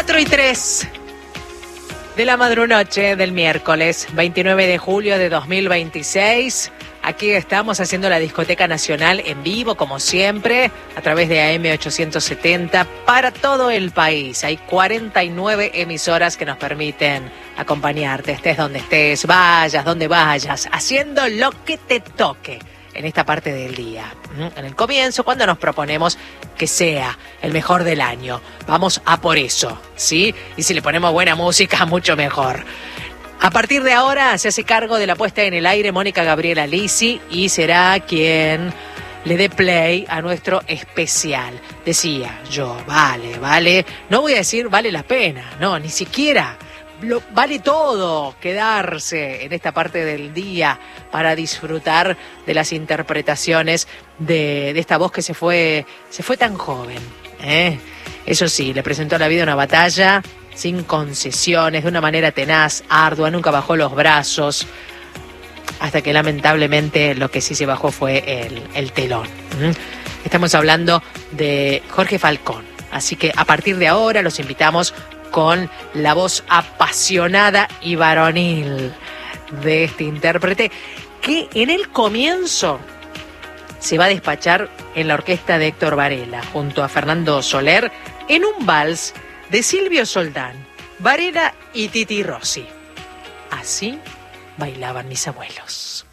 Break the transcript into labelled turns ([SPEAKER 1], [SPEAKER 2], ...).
[SPEAKER 1] 4:03 de la madrunoche del miércoles 29 de julio de 2026. Aquí estamos haciendo la Discoteca Nacional en vivo, como siempre, a través de AM 870 para todo el país. Hay 49 emisoras que nos permiten acompañarte, estés donde estés, vayas donde vayas, haciendo lo que te toque en esta parte del día. En el comienzo, cuando nos proponemos que sea el mejor del año, vamos a por eso, ¿sí? Y si le ponemos buena música, mucho mejor. A partir de ahora se hace cargo de la puesta en el aire Mónica Gabriela Lisi y será quien le dé play a nuestro especial. Decía yo, vale, no voy a decir vale la pena, no, ni siquiera. Vale todo quedarse en esta parte del día para disfrutar de las interpretaciones de esta voz que se fue tan joven, ¿eh? Eso sí, le presentó a la vida una batalla sin concesiones, de una manera tenaz, ardua, nunca bajó los brazos, hasta que lamentablemente lo que sí se bajó fue el telón. Estamos hablando de Jorge Falcón, así que a partir de ahora los invitamos con la voz apasionada y varonil de este intérprete, que en el comienzo se va a despachar en la orquesta de Héctor Varela, junto a Fernando Soler, en un vals de Silvio Soldán, Varela y Titi Rossi. Así bailaban mis abuelos.